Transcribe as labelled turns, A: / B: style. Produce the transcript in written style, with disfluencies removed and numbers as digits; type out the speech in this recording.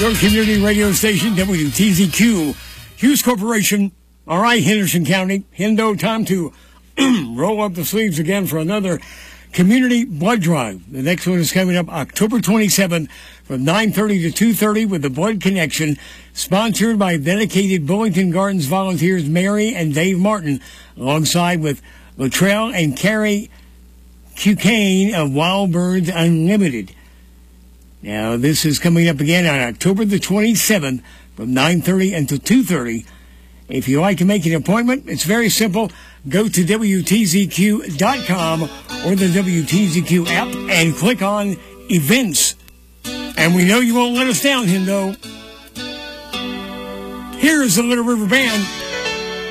A: Your community radio station, WTZQ, Hughes Corporation. All right, Henderson County, Hendo, time to roll up the sleeves again for another community blood drive. The next one is coming up October 27th from 9:30 to 2:30 with the Blood Connection, sponsored by dedicated Bullington Gardens volunteers Mary and Dave Martin, alongside with Latrell and Carrie Cucane of Wild Birds Unlimited. Now, this is coming up again on October the 27th from 9:30 until 2:30. If you like to make an appointment, it's very simple. Go to WTZQ.com or the WTZQ app and click on Events. And we know you won't let us down, Hendo. Here's the Little River Band.